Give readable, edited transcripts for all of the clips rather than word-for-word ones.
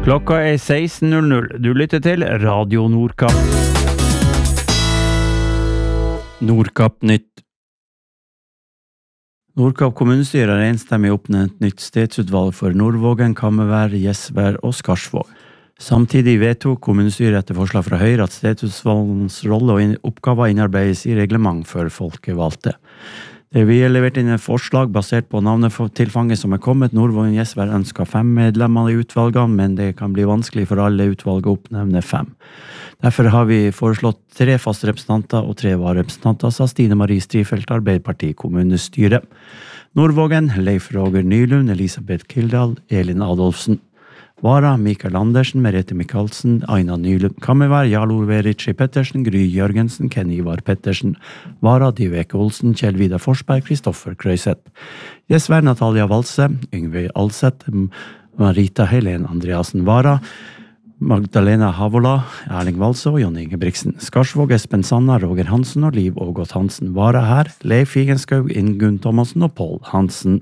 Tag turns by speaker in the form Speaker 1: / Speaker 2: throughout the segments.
Speaker 1: Klokka 16:00. Du lytter til Radio Nordkapp. Nordkapp nytt. Nordkapp kommunestyre har enstemmig oppnevnt nytt stedsutvalg for Nordvågen, Kammervær, Gjesvær og Skarsvåg. Samtidig vedtok kommunestyret etter forslag fra Høyre at stedsutvalgens rolle og oppgaver innarbeides i reglement for folkevalgte. Det vi har levert inn et forslag basert på navnetilfanget som er kommet. Nordvågen Gjesvær ønsker 5 medlemmer i utvalgene, men det kan bli vanskelig for alle utvalg å oppnevne 5. Derfor har vi foreslått 3 faste representanter og 3 varerepresentanter, sa Stine Marie Strifeldt, Arbeiderparti kommunestyre. Nordvågen, Leif Roger Nylund, Elisabeth Kildal, Elin Adolfsen. Vara, Mikael Andersen, Merete Mikalsen, Aina Nylund. Kammervær, Jarl Ove Ritchie Pettersen, Gry Jørgensen, Ken Ivar Pettersen. Vara, Dyveke Olsen, Kjell Vidar Forsberg, Kristoffer Krøyseth. Gjesvær, Natalia Valse, Yngve Alseth, Marita Helen Andreasen. Vara, Magdalena Havola, Erling Valse og Jonny Ingebrigtsen. Skarsvåg, Espen Sanna, Roger Hansen og Liv Ågot Hansen. Vara her, Leif Figenskaug, Ingunn Thomasen og Paul Hansen.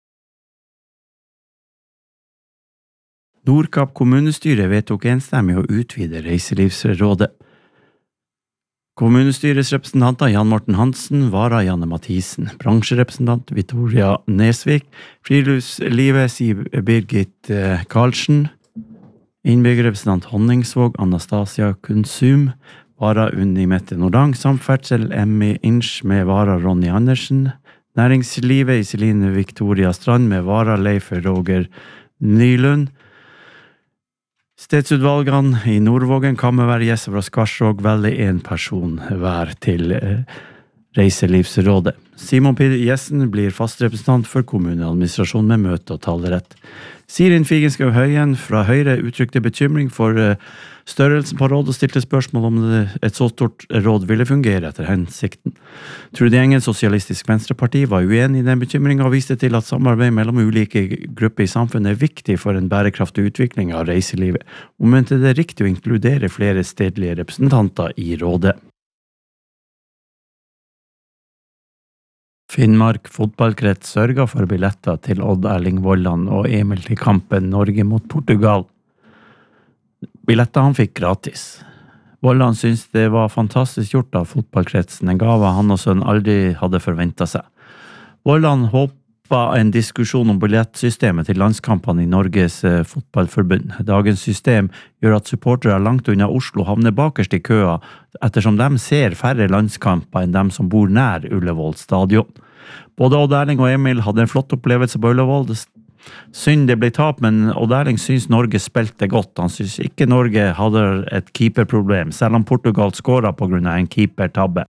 Speaker 1: Nordkapp kommunestyre vedtok enstemmig å utvide Reiselivsrådet. Kommunestyrets representanter Jan Morten Hansen, Vara Janne Mathisen, bransjerepresentant Victoria Nesvik, friluftslivet Siv Birgit Karlsen, innbyggerrepresentant Honningsvåg Anastasia Konsum, Vara Unni Mette Nordang, samferdsel Emmy Inch med Vara Ronny Andersen, næringslivet Iseline Victoria Strand med Vara Leif Roger Nylund. Stedsutvalgene i Nordvågen, Kammervær, Gjesvær og Skarsvåg velger 1 person hver til Reiselivsrådet. Simon P. Jessen blir fast representant for kommuneadministrasjon med møte og talerett. Sirin Figenskaug Høyen fra Høyre uttrykte bekymring for størrelsen på råd og stilte spørsmål om et så stort råd ville fungere etter hensikten. Trude Engel, Sosialistisk Venstreparti, var uenig i den bekymringen og viste til at samarbeid mellom ulike grupper i samfunnet er viktig for en bærekraftig utvikling av reiselivet, og mente det er riktig å inkludere flere stedlige representanter i rådet. Finnmark fotballkrets sørger for billetter til Odd Erling Vollan og Emil til kampen Norge mot Portugal. Billetter han fikk gratis. Vollan syntes det var fantastisk gjort av fotballkretsen, en gave han og sønn aldri hadde forventet seg. Vollan håpa en diskusjon om billettsystemet til landskampene i Norges fotballforbund. Dagens system gjør at supportere langt unna Oslo havner bakerst i køa, ettersom de ser færre landskamper enn dem som bor nær Ullevål stadion. Både Odd Erling og Emil hadde en flott opplevelse på Ullevål. Synd det ble tap, men Odd Erling synes Norge spilte godt. Han synes ikke Norge hadde et keeperproblem, selv om Portugal skåret på grunn av en keepertabbe.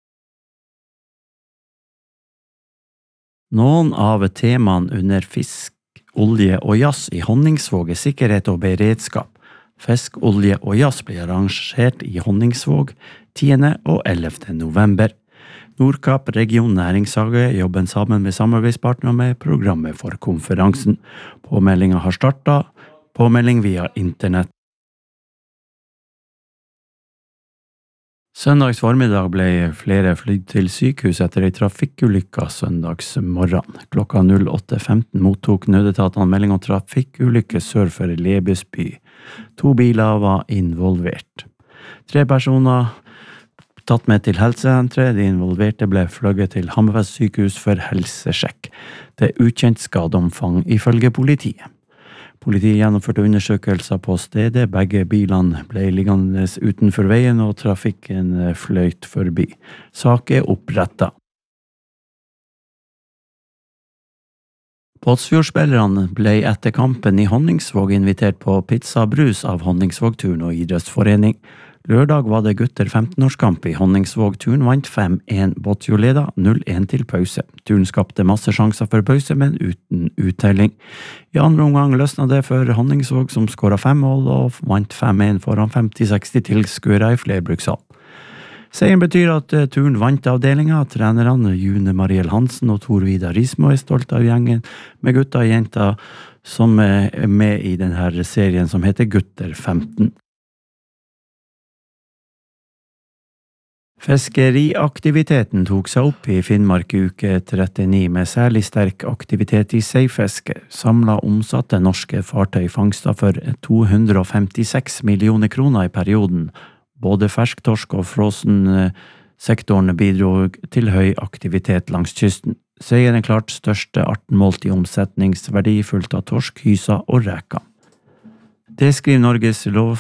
Speaker 1: Noen av temaene under fisk, olje og jazz i Honningsvåg er sikkerhet og beredskap. Fisk, olje og jazz blir arrangert i Honningsvåg 10. og 11. november. Nordkapp Region Næringshage jobber sammen med samarbeidspartnere med programmet for konferansen. Påmeldingen har startet. Påmelding via internett. Søndags formiddag ble flere flydd til sykehus etter en trafikkulykke søndags morgen. Klokka 08:15 mottok nødetatene melding om trafikkulykke sør for Lebesby. 2 biler var involvert. 3 personer tatt med til helsesenteret. De involverte ble fløyet til Hammerfest sykehus for helsesjekk. Det er ukjent skadeomfang ifølge politiet. Politiet gjennomførte undersøkelser på stedet. Begge bilene ble liggende utenfor veien, og trafikken fløyt forbi. Sak er opprettet. Båtsfjordspillerne ble etter kampen i Honningsvåg invitert på pizza brus av Honningsvåg Turn- og idrettsforening. Lørdag var det gutter 15-årskamp i Honningsvåg. Turn vant 5-1. Båtsfjord 0-1 til pause. Turn skapte masse sjanser for pause, men uten uttelling. I andre omgang løsnet det for Honningsvåg, som skåret 5 mål og vant 5-1 foran 50-60 tilskuere i flerbrukshall. Seieren betyr at Turn vant avdelingen. Trenerne June Mariel Hansen og Tor Vidar Rismo er stolt av gjengen med gutta og jenter som er med i denne serien som heter Gutter 15. Fiskeriaktiviteten tok seg opp i Finnmark i uke 39 med særlig sterk aktivitet i seifiske. Samlet omsatte norske fartøy fangster for 256 millioner kroner i perioden. Både fersktorsk og frossensektoren bidro til høy aktivitet langs kysten. Sei er den klart største arten målt i omsetningsverdi, fulgt av torsk, hysa og reka. Det skriver Norges